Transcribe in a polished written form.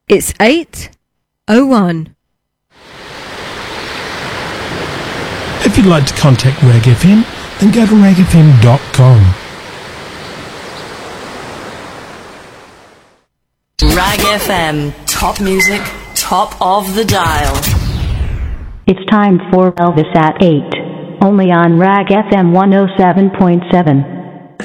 It's 8:01. If you'd like to contact Rag FM, then go to ragfm.com. Rag FM, top music, top of the dial. It's time for Elvis at 8, only on Rag FM 107.7.